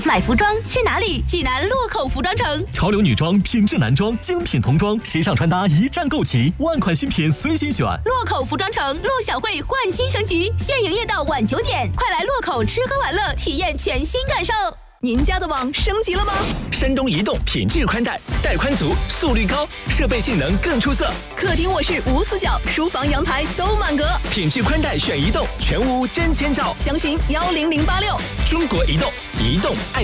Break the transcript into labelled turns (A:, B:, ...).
A: 买服装去哪里？济南洛口服装城。
B: 潮流女装、品质男装、精品童装、时尚穿搭一站购齐，万款新品随心选。
A: 洛口服装城陆小慧焕新升级，现营业到晚9点，快来洛口吃喝玩乐，体验全新感受。您家的网升级了吗？
C: 山东移动品质宽带，带宽足，速率高，设备性能更出色。
A: 客厅卧室无死角，书房阳台都满格。
C: 品质宽带选移动，全屋真签照。
A: 详询10086。
C: 中国移动，移动爱。